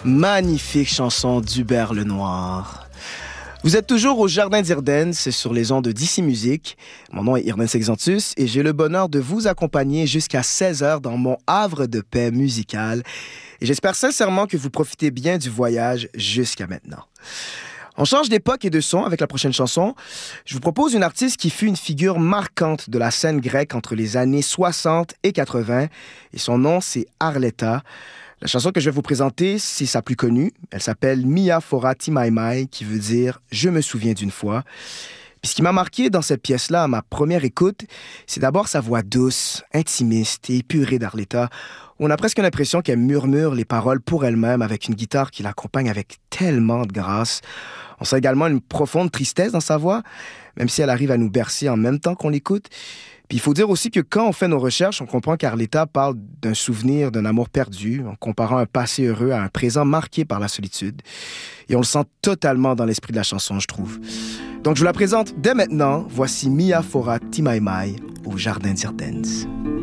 Magnifique chanson d'Hubert Lenoir. Vous êtes toujours au Jardin d'Irden, c'est sur les ondes de DC Musique. Mon nom est Irden Sexantus et j'ai le bonheur de vous accompagner jusqu'à 16h dans mon havre de paix musical. Et j'espère sincèrement que vous profitez bien du voyage jusqu'à maintenant. On change d'époque et de son avec la prochaine chanson. Je vous propose une artiste qui fut une figure marquante de la scène grecque entre les années 60 et 80. Et son nom, c'est Arleta. La chanson que je vais vous présenter, c'est sa plus connue. Elle s'appelle Mia Phora Timaimai, qui veut dire « Je me souviens d'une fois ». Puis ce qui m'a marqué dans cette pièce-là, à ma première écoute, c'est d'abord sa voix douce, intimiste et épurée d'Arleta. On a presque l'impression qu'elle murmure les paroles pour elle-même avec une guitare qui l'accompagne avec tellement de grâce. On sent également une profonde tristesse dans sa voix, même si elle arrive à nous bercer en même temps qu'on l'écoute. Puis il faut dire aussi que quand on fait nos recherches, on comprend qu'Arleta parle d'un souvenir d'un amour perdu, en comparant un passé heureux à un présent marqué par la solitude. Et on le sent totalement dans l'esprit de la chanson, je trouve. Donc je vous la présente dès maintenant. Voici Mia Phora Timaimai au Jardin d'Irden.